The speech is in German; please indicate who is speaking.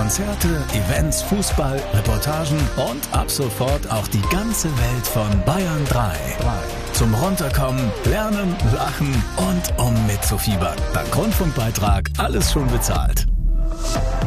Speaker 1: Konzerte, Events, Fußball, Reportagen und ab sofort auch die ganze Welt von Bayern 3. Zum Runterkommen, Lernen, Lachen und um mitzufiebern. Dank Rundfunkbeitrag alles schon bezahlt.